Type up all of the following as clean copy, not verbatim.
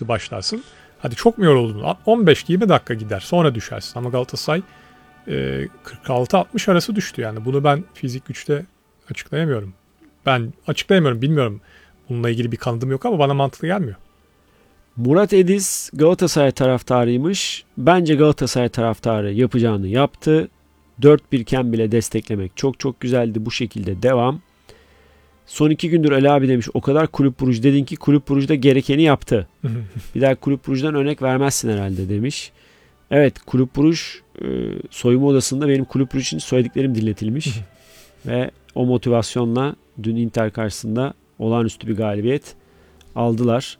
amaçlı başlarsın. Hadi çok mu yoruldun? 15-20 dakika gider. Sonra düşersin. Ama Galatasaray 46-60 arası düştü yani. Bunu ben fizik güçte açıklayamıyorum. Ben açıklayamıyorum, bilmiyorum. Bununla ilgili bir kanıtım yok ama bana mantıklı gelmiyor. Murat Ediz Galatasaray taraftarıymış. Bence Galatasaray taraftarı yapacağını yaptı. 4-1 iken bile desteklemek çok çok güzeldi. Bu şekilde devam. Son 2 gündür Ali abi demiş, o kadar Kulüp Brugge dedin ki Kulüp Brugge da gerekeni yaptı. Bir daha Kulüp Brugge'dan örnek vermezsin herhalde demiş. Evet, Kulüp Brugge soyunma odasında benim Kulüp Brugge için söylediklerim dinletilmiş. Ve o motivasyonla dün Inter karşısında olağanüstü bir galibiyet aldılar.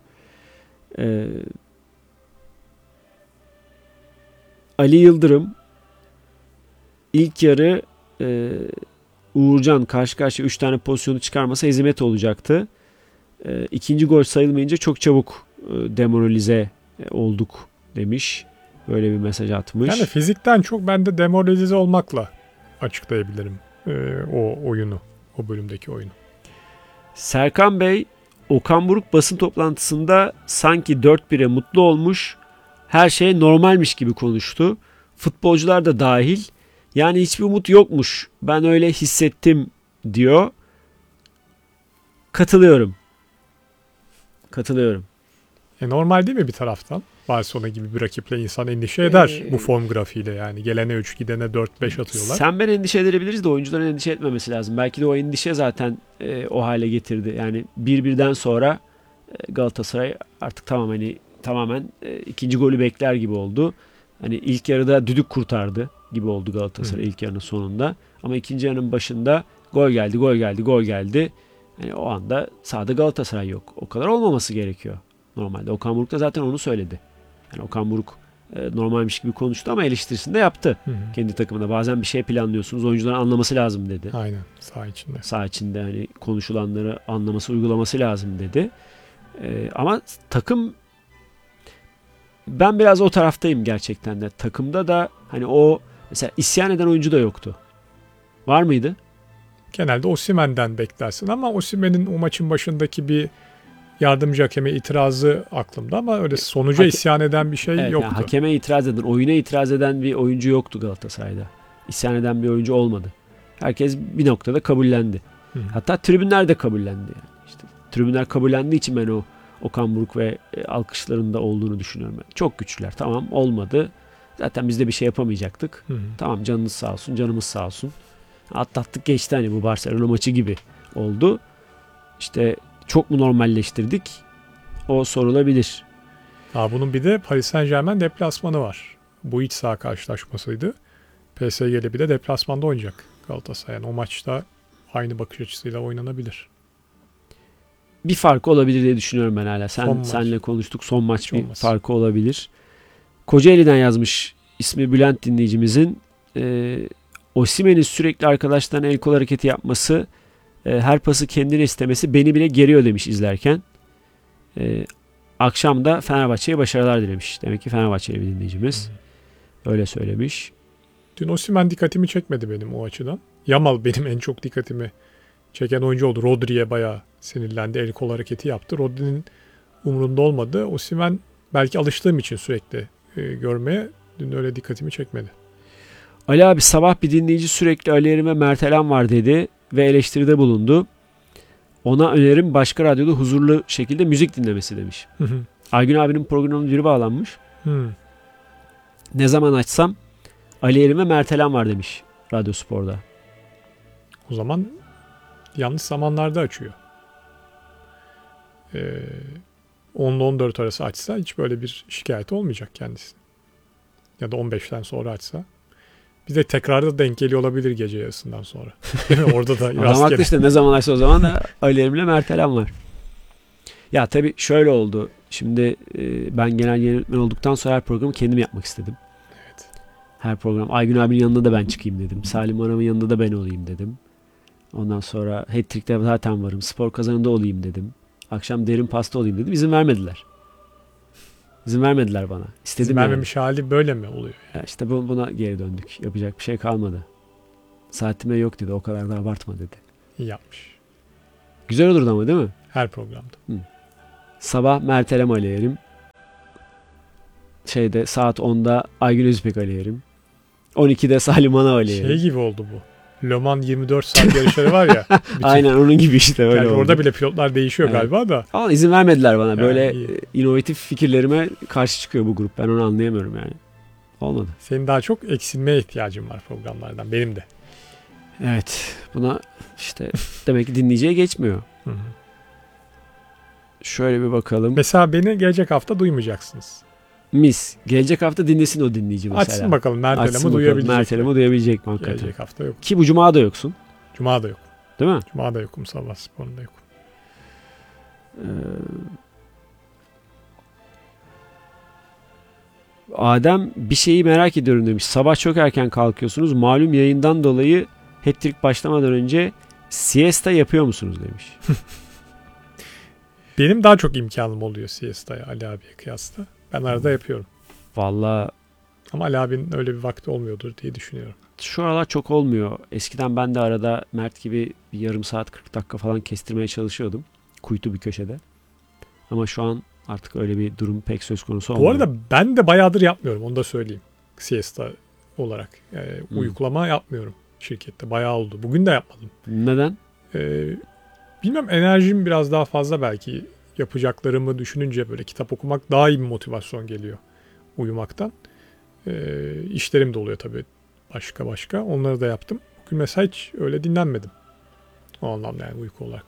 Ali Yıldırım ilk yarı Uğurcan karşı karşıya 3 tane pozisyonu çıkarmasa hezimet olacaktı. İkinci gol sayılmayınca çok çabuk demoralize olduk demiş. Böyle bir mesaj atmış. Yani fizikten çok ben de demoralize olmakla açıklayabilirim o oyunu. O bölümdeki oyunu. Serkan Bey, Okan Buruk basın toplantısında sanki 4-1'e mutlu olmuş, her şey normalmiş gibi konuştu. Futbolcular da dahil. Yani hiçbir umut yokmuş. Ben öyle hissettim diyor. Katılıyorum. Normal değil mi bir taraftan? Barcelona gibi bir rakiple insan endişe eder bu form grafiğiyle yani. Gelene 3 gidene 4-5 atıyorlar. Sen ben endişe edebiliriz de oyuncuların endişe etmemesi lazım. Belki de o endişe zaten o hale getirdi. Yani 1-1'den sonra Galatasaray artık tamamen ikinci golü bekler gibi oldu. Hani ilk yarıda düdük kurtardı gibi oldu Galatasaray ilk yarının sonunda. Ama ikinci yarının başında gol geldi. Yani o anda sahada Galatasaray yok. O kadar olmaması gerekiyor normalde. Okan Buruk da zaten onu söyledi. Yani Okan Buruk normalmiş gibi konuştu ama eleştirisini de yaptı. Kendi takımında. Bazen bir şey planlıyorsunuz, oyuncuların anlaması lazım dedi. Aynen, saha içinde. Saha içinde hani konuşulanları anlaması, uygulaması lazım dedi. Ama takım, ben biraz o taraftayım gerçekten de. Takımda da hani o mesela isyan eden oyuncu da yoktu. Var mıydı? Genelde Osimhen'den beklersin ama Osimhen'in o maçın başındaki bir yardımcı hakeme itirazı aklımda ama öyle sonuca isyan eden bir şey yoktu. Yani hakeme itiraz eden, oyuna itiraz eden bir oyuncu yoktu Galatasaray'da. İsyan eden bir oyuncu olmadı. Herkes bir noktada kabullendi. Hatta tribünler de kabullendi. Yani. İşte, tribünler kabullendiği için ben o Okan Buruk ve alkışlarında olduğunu düşünüyorum. Yani çok güçlüler. Tamam, olmadı. Zaten biz de bir şey yapamayacaktık. Tamam, canınız sağ olsun, canımız sağ olsun. Atlattık geçti, hani bu Barcelona maçı gibi oldu. İşte çok mu normalleştirdik? O sorulabilir. Bunun bir de Paris Saint-Germain deplasmanı var. Bu iç saha karşılaşmasıydı. PSG'li bir de deplasmanda oynayacak Galatasaray. Yani o maçta aynı bakış açısıyla oynanabilir. Bir farkı olabilir diye düşünüyorum ben hala. Senle konuştuk. Son maç bir farkı olabilir. Kocaeli'den yazmış ismi Bülent dinleyicimizin. Osimhen'in sürekli arkadaşlarına el kol hareketi yapması, her pası kendine istemesi beni bile geriyor demiş izlerken. Akşam da Fenerbahçe'ye başarılar dilemiş. Demek ki Fenerbahçeli bir dinleyicimiz. Öyle söylemiş. Dün Osimhen dikkatimi çekmedi benim o açıdan. Yamal benim en çok dikkatimi çeken oyuncu oldu. Rodri'ye bayağı sinirlendi. El kol hareketi yaptı. Rodri'nin umurunda olmadı. Osimhen belki alıştığım için sürekli görmeye dün öyle dikkatimi çekmedi. Ali abi, sabah bir dinleyici sürekli Ali Erim'e Mert Elen var dedi ve eleştiride bulundu. Ona önerim başka radyoda huzurlu şekilde müzik dinlemesi demiş. Aygün abinin programına biri bağlanmış. Ne zaman açsam Ali Erim ve Mert Elen var demiş Radyo Spor'da. O zaman yanlış zamanlarda açıyor. 10 ile 14 arası açsa hiç böyle bir şikayet olmayacak kendisi. Ya da 15'ten sonra açsa. Bir de tekrarda denk geliyor olabilir gece yarısından sonra. Orada da rastgele. İşte ne zaman açsa o zaman da Ali Erim ile Mert Elen var. Ya tabii şöyle oldu. Şimdi ben genel yönetmen olduktan sonra her programı kendim yapmak istedim. Evet. Her program. Aygün abinin yanında da ben çıkayım dedim. Salim Aram'ın yanında da ben olayım dedim. Ondan sonra Hat-Trick'te zaten varım. Spor kazanında olayım dedim. Akşam derin pasta olayım dedim. İzin vermediler. İzin vermediler bana. İstedim İzin vermemiş hali böyle mi oluyor? Ya işte buna geri döndük. Yapacak bir şey kalmadı. Saatime yok dedi. O kadar da abartma dedi. İyi yapmış. Güzel olurdu ama değil mi? Her programda. Sabah Mert Elem Ali Erim. saat 10'da Aygün Özpekal'i yerim. 12'de Salim Manava'yı yerim. Şey gibi oldu bu. Le Mans 24 saat yarışları var ya. Aynen onun gibi işte öyle yani oldu. orada bile pilotlar değişiyor Evet. galiba da. Ama izin vermediler bana. Yani Böyle iyi. inovatif fikirlerime karşı çıkıyor bu grup. Ben onu anlayamıyorum yani. Olmadı. Senin daha çok eksilmeye ihtiyacın var programlardan. Benim de. Evet. Buna işte demek ki dinleyiciye geçmiyor. Hı hı. Şöyle bir bakalım. Mesela beni gelecek hafta duymayacaksınız. Mis. Gelecek hafta dinlesin o dinleyici mesela. Açsın bakalım Mert Açsın Elam'ı bakalım. duyabilecek Mert mi? Elam'ı duyabilecek mi hakikaten? Gelecek hafta yok. Ki bu cuma da yoksun. Cuma da yok. Değil mi? Cuma da yokum. Sabah sporunda yokum. Adem bir şeyi merak ediyorum demiş. Sabah çok erken kalkıyorsunuz. Malum yayından dolayı hat-trick başlamadan önce siesta yapıyor musunuz demiş. Benim daha çok imkanım oluyor siesta'ya Ali abiye kıyasla. Ben arada yapıyorum. Vallahi Ama Ali abinin öyle bir vakti olmuyordur diye düşünüyorum. şu aralar çok olmuyor. Eskiden ben de arada Mert gibi bir yarım saat 40 dakika falan kestirmeye çalışıyordum. Kuytu bir köşede. Ama şu an artık öyle bir durum pek söz konusu olmuyor. Bu arada ben de bayağıdır yapmıyorum. Onu da söyleyeyim. Siesta olarak. Yani Hmm. uykulama yapmıyorum şirkette. Bayağı oldu. Bugün de yapmadım. Neden? Bilmem enerjim biraz daha fazla belki. Yapacaklarımı düşününce böyle kitap okumak daha iyi bir motivasyon geliyor uyumaktan. İşlerim de oluyor tabii başka. Onları da yaptım. Bugün mesela hiç öyle dinlenmedim. O anlamda yani uyku olarak.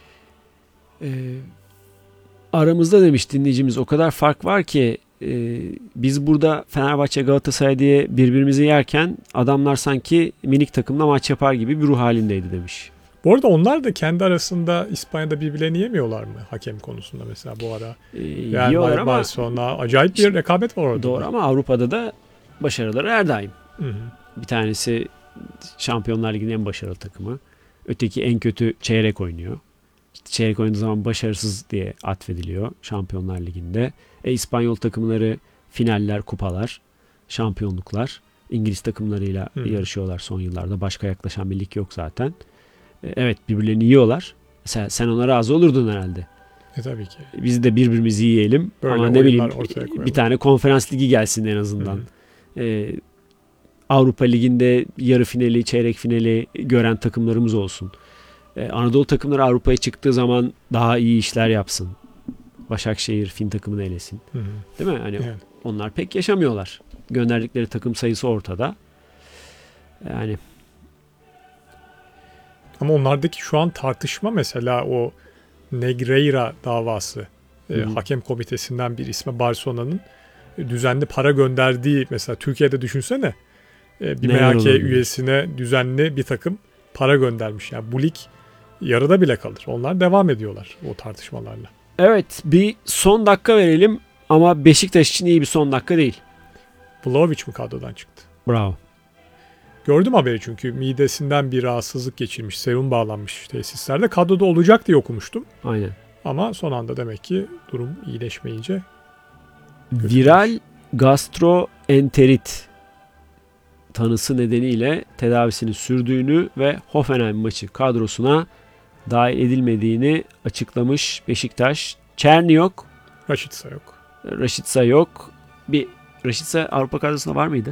Aramızda demiş dinleyicimiz o kadar fark var ki biz burada Fenerbahçe Galatasaray diye birbirimizi yerken adamlar sanki minik takımla maç yapar gibi bir ruh halindeydi demiş. Bu arada onlar da kendi arasında İspanya'da birbirlerini yemiyorlar mı hakem konusunda mesela bu ara? Real Yiyorlar Madrid, ama Barcelona acayip bir rekabet var orada. doğru ama Avrupa'da da başarıları her daim. Hı hı. Bir tanesi Şampiyonlar Ligi'nin en başarılı takımı. Öteki en kötü çeyrek oynuyor. İşte çeyrek oynadığı zaman başarısız diye atfediliyor Şampiyonlar Ligi'nde. İspanyol takımları finaller, kupalar, şampiyonluklar. İngiliz takımlarıyla yarışıyorlar son yıllarda. Başka yaklaşan bir lig yok zaten. Evet birbirlerini yiyorlar. Mesela sen ona razı olurdun herhalde. Tabii ki. Biz de birbirimizi yiyelim. Böyle ama ne bileyim ortaya koyalım. bir tane konferans ligi gelsin en azından. Avrupa Ligi'nde yarı finali, çeyrek finali gören takımlarımız olsun. Anadolu takımları Avrupa'ya çıktığı zaman daha iyi işler yapsın. Başakşehir Fin takımını elesin. Hı hı. Değil mi? Hani Evet. onlar pek yaşamıyorlar. Gönderdikleri takım sayısı ortada. Yani Ama onlardaki şu an tartışma mesela o Negreira davası. Hakem komitesinden bir isme Barcelona'nın düzenli para gönderdiği mesela Türkiye'de düşünsene bir Neler MHK olabilir? üyesine düzenli bir takım para göndermiş. Yani bu lig yarıda bile kalır. Onlar devam ediyorlar o tartışmalarla. evet bir son dakika verelim ama Beşiktaş için iyi bir son dakika değil. Vlahovic mi kadrodan çıktı? Bravo. Gördüm haberi çünkü midesinden bir rahatsızlık geçirmiş. Serum bağlanmış tesislerde. Kadroda olacak diye okumuştum. Aynen. Ama son anda demek ki durum iyileşmeyince Viral gastroenterit tanısı nedeniyle tedavisini sürdüğünü ve Hoffenheim maçı kadrosuna dahil edilmediğini açıklamış Beşiktaş. Çerni yok, Raşitsa yok. Raşitsa yok. Raşitsa Avrupa kadrosunda var mıydı?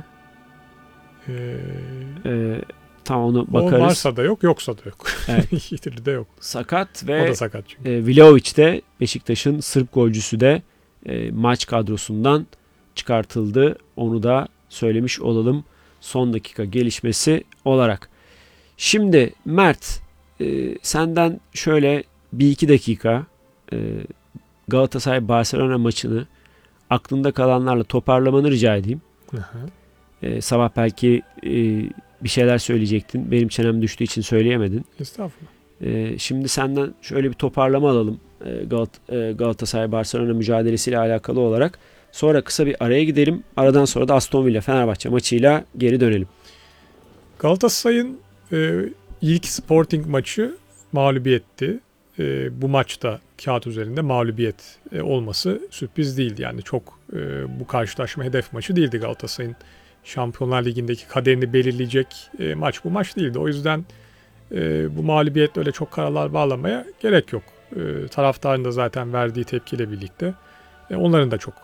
Tam onu bakarız. O varsa da yok, yoksa da yok. Evet. İkisi de yok. Sakat O ve da sakat çünkü. Vlahovic de Beşiktaş'ın Sırp golcüsü de maç kadrosundan çıkartıldı. Onu da söylemiş olalım son dakika gelişmesi olarak. Şimdi Mert senden şöyle bir iki dakika Galatasaray Barcelona maçını aklında kalanlarla toparlamanı rica edeyim. Sabah belki bir şeyler söyleyecektin. Benim çenem düştüğü için söyleyemedin. Estağfurullah. Şimdi senden şöyle bir toparlama alalım Galatasaray Barcelona mücadelesiyle alakalı olarak. Sonra kısa bir araya gidelim. Aradan sonra da Aston Villa Fenerbahçe maçıyla geri dönelim. Galatasaray'ın ilk Sporting maçı mağlubiyetti. Bu maçta kağıt üzerinde mağlubiyet olması sürpriz değildi. Yani çok bu karşılaşma hedef maçı değildi Galatasaray'ın. Şampiyonlar Ligi'ndeki kaderini belirleyecek maç bu maç değildi. O yüzden bu mağlubiyetle öyle çok karalar bağlamaya gerek yok. Taraftarın da zaten verdiği tepkiyle birlikte onların da çok